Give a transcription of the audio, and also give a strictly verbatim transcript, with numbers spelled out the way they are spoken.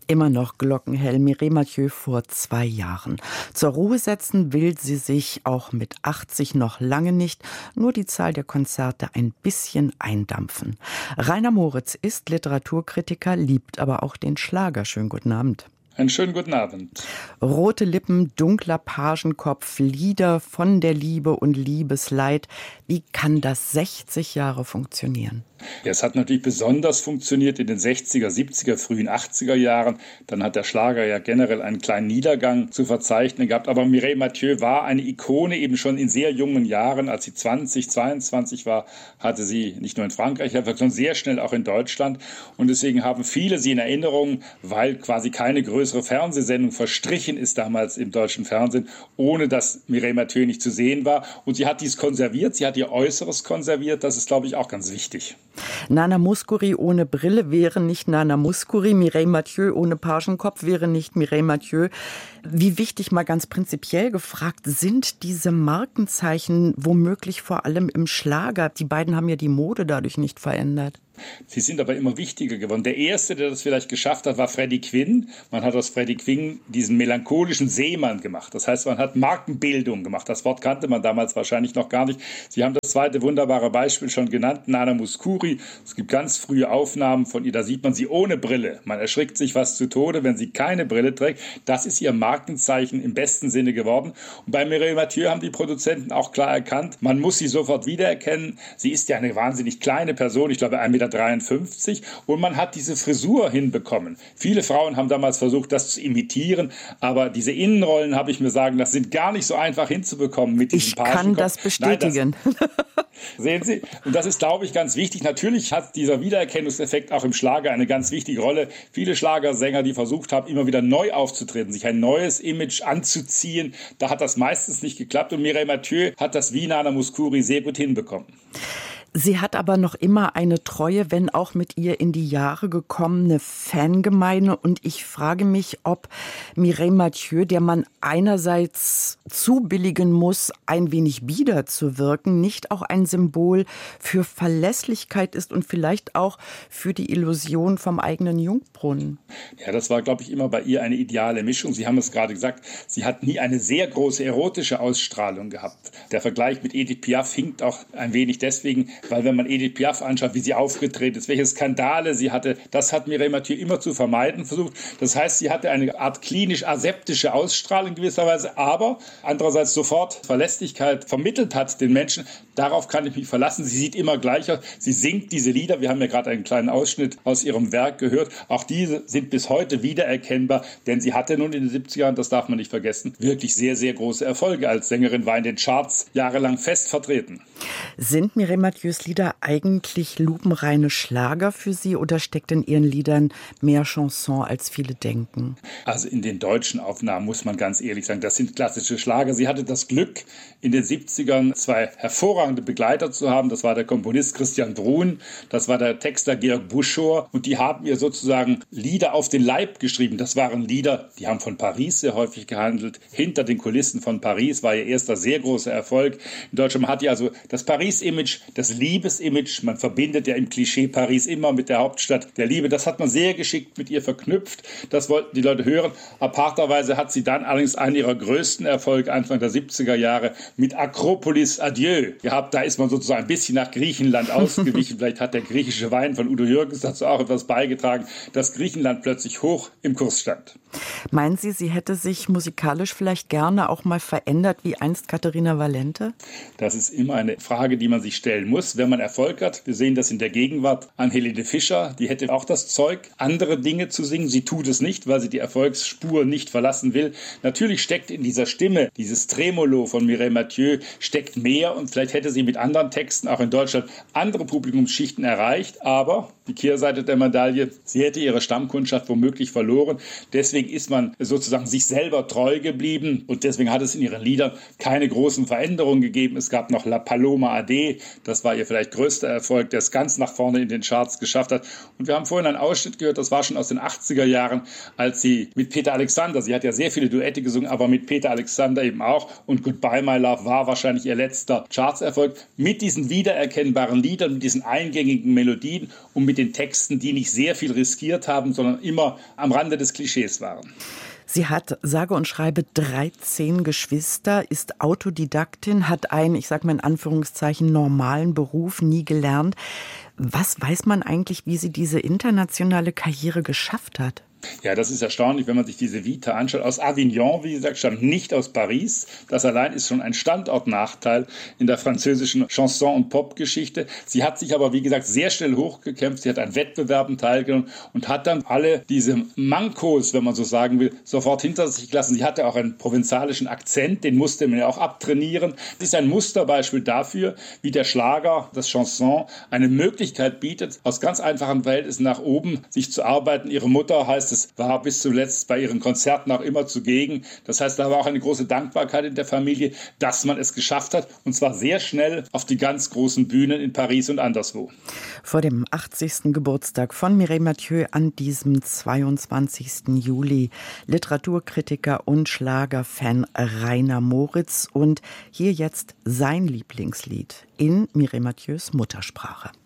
Immer noch glockenhell, Mireille Mathieu vor zwei Jahren. Zur Ruhe setzen will sie sich auch mit achtzig noch lange nicht, nur die Zahl der Konzerte ein bisschen eindampfen. Rainer Moritz ist Literaturkritiker, liebt aber auch den Schlager. Schönen guten Abend. Einen schönen guten Abend. Rote Lippen, dunkler Pagenkopf, Lieder von der Liebe und Liebesleid. Wie kann das sechzig Jahre funktionieren? Ja, es hat natürlich besonders funktioniert in den sechziger, siebziger, frühen achtziger Jahren. Dann hat der Schlager ja generell einen kleinen Niedergang zu verzeichnen gehabt. Aber Mireille Mathieu war eine Ikone eben schon in sehr jungen Jahren. Als sie zwanzig, zweiundzwanzig war, hatte sie nicht nur in Frankreich, sondern sehr schnell auch in Deutschland. Und deswegen haben viele sie in Erinnerung, weil quasi keine größere Fernsehsendung verstrichen ist damals im deutschen Fernsehen, ohne dass Mireille Mathieu nicht zu sehen war. Und sie hat dies konserviert, sie hat ihr Äußeres konserviert. Das ist, glaube ich, auch ganz wichtig. Nana Mouskouri ohne Brille wäre nicht Nana Mouskouri, Mireille Mathieu ohne Pagenkopf wäre nicht Mireille Mathieu. Wie wichtig, mal ganz prinzipiell gefragt, sind diese Markenzeichen womöglich vor allem im Schlager? Die beiden haben ja die Mode dadurch nicht verändert. Sie sind aber immer wichtiger geworden. Der Erste, der das vielleicht geschafft hat, war Freddie Quinn. Man hat aus Freddie Quinn diesen melancholischen Seemann gemacht. Das heißt, man hat Markenbildung gemacht. Das Wort kannte man damals wahrscheinlich noch gar nicht. Sie haben das zweite wunderbare Beispiel schon genannt, Nana Mouskouri. Es gibt ganz frühe Aufnahmen von ihr, da sieht man sie ohne Brille. Man erschrickt sich fast zu Tode, wenn sie keine Brille trägt. Das ist ihr Markenzeichen im besten Sinne geworden. Und bei Mireille Mathieu haben die Produzenten auch klar erkannt, man muss sie sofort wiedererkennen. Sie ist ja eine wahnsinnig kleine Person, ich glaube ein Meter dreiundfünfzig, und man hat diese Frisur hinbekommen. Viele Frauen haben damals versucht, das zu imitieren, aber diese Innenrollen, habe ich mir sagen, das sind gar nicht so einfach hinzubekommen mit diesem Pagenkopf. Ich kann das bestätigen. Nein, das, sehen Sie, und das ist, glaube ich, ganz wichtig. Natürlich hat dieser Wiedererkennungseffekt auch im Schlager eine ganz wichtige Rolle. Viele Schlagersänger, die versucht haben, immer wieder neu aufzutreten, sich ein neues Image anzuziehen, da hat das meistens nicht geklappt, und Mireille Mathieu hat das wie Nana Mouskouri sehr gut hinbekommen. Sie hat aber noch immer eine treue, wenn auch mit ihr in die Jahre gekommene Fangemeinde. Und ich frage mich, ob Mireille Mathieu, der man einerseits zubilligen muss, ein wenig bieder zu wirken, nicht auch ein Symbol für Verlässlichkeit ist und vielleicht auch für die Illusion vom eigenen Jungbrunnen. Ja, das war, glaube ich, immer bei ihr eine ideale Mischung. Sie haben es gerade gesagt, sie hat nie eine sehr große erotische Ausstrahlung gehabt. Der Vergleich mit Edith Piaf hinkt auch ein wenig deswegen, weil wenn man Edith Piaf anschaut, wie sie aufgetreten ist, welche Skandale sie hatte, das hat Mireille Mathieu immer zu vermeiden versucht. Das heißt, sie hatte eine Art klinisch-aseptische Ausstrahlung gewisserweise, aber andererseits sofort Verlässlichkeit vermittelt hat den Menschen. Darauf kann ich mich verlassen. Sie sieht immer gleich aus. Sie singt diese Lieder. Wir haben ja gerade einen kleinen Ausschnitt aus ihrem Werk gehört. Auch diese sind bis heute wiedererkennbar, denn sie hatte nun in den siebziger Jahren, das darf man nicht vergessen, wirklich sehr, sehr große Erfolge als Sängerin, war in den Charts jahrelang fest vertreten. Sind Mireille Mathieu's Lieder eigentlich lupenreine Schlager für Sie oder steckt in Ihren Liedern mehr Chanson, als viele denken? Also in den deutschen Aufnahmen muss man ganz ehrlich sagen, das sind klassische Schlager. Sie hatte das Glück, in den siebzigern zwei hervorragende Begleiter zu haben. Das war der Komponist Christian Bruhn, das war der Texter Georg Buschor, und die haben ihr sozusagen Lieder auf den Leib geschrieben. Das waren Lieder, die haben von Paris sehr häufig gehandelt. Hinter den Kulissen von Paris war ihr erster sehr großer Erfolg. In Deutschland hat die also das Paris-Image, das Liebes-Image. Man verbindet ja im Klischee Paris immer mit der Hauptstadt der Liebe. Das hat man sehr geschickt mit ihr verknüpft. Das wollten die Leute hören. Aparterweise hat sie dann allerdings einen ihrer größten Erfolge Anfang der siebziger Jahre mit Akropolis Adieu gehabt. Da ist man sozusagen ein bisschen nach Griechenland ausgewichen. Vielleicht hat der griechische Wein von Udo Jürgens dazu auch etwas beigetragen, dass Griechenland plötzlich hoch im Kurs stand. Meinen Sie, sie hätte sich musikalisch vielleicht gerne auch mal verändert, wie einst Katharina Valente? Das ist immer eine Frage, die man sich stellen muss, wenn man Erfolg hat. Wir sehen das in der Gegenwart an Helene Fischer. Die hätte auch das Zeug, andere Dinge zu singen. Sie tut es nicht, weil sie die Erfolgsspur nicht verlassen will. Natürlich steckt in dieser Stimme, dieses Tremolo von Mireille Mathieu, steckt mehr, und vielleicht hätte sie mit anderen Texten auch in Deutschland andere Publikumsschichten erreicht. Aber die Kehrseite der Medaille, sie hätte ihre Stammkundschaft womöglich verloren. Deswegen ist man sozusagen sich selber treu geblieben, und deswegen hat es in ihren Liedern keine großen Veränderungen gegeben. Es gab noch La Paloma Ade, das war ihr vielleicht größter Erfolg, der es ganz nach vorne in den Charts geschafft hat. Und wir haben vorhin einen Ausschnitt gehört, das war schon aus den achtziger Jahren, als sie mit Peter Alexander, sie hat ja sehr viele Duette gesungen, aber mit Peter Alexander eben auch, und Goodbye My Love war wahrscheinlich ihr letzter Chartserfolg, mit diesen wiedererkennbaren Liedern, mit diesen eingängigen Melodien und mit mit den Texten, die nicht sehr viel riskiert haben, sondern immer am Rande des Klischees waren. Sie hat sage und schreibe dreizehn Geschwister, ist Autodidaktin, hat einen, ich sage mal in Anführungszeichen, normalen Beruf nie gelernt. Was weiß man eigentlich, wie sie diese internationale Karriere geschafft hat? Ja, das ist erstaunlich, wenn man sich diese Vita anschaut. Aus Avignon, wie gesagt, stammt nicht aus Paris. Das allein ist schon ein Standortnachteil in der französischen Chanson- und Popgeschichte. Sie hat sich aber, wie gesagt, sehr schnell hochgekämpft. Sie hat an Wettbewerben teilgenommen und hat dann alle diese Mankos, wenn man so sagen will, sofort hinter sich gelassen. Sie hatte auch einen provenzalischen Akzent, den musste man ja auch abtrainieren. Sie ist ein Musterbeispiel dafür, wie der Schlager, das Chanson, eine Möglichkeit bietet, aus ganz einfachen Verhältnissen nach oben sich zu arbeiten. Ihre Mutter, heißt es, war bis zuletzt bei ihren Konzerten auch immer zugegen. Das heißt, da war auch eine große Dankbarkeit in der Familie, dass man es geschafft hat, und zwar sehr schnell auf die ganz großen Bühnen in Paris und anderswo. Vor dem achtzigsten Geburtstag von Mireille Mathieu an diesem zweiundzwanzigsten Juli Literaturkritiker und Schlagerfan Rainer Moritz und hier jetzt sein Lieblingslied in Mireille Mathieus Muttersprache.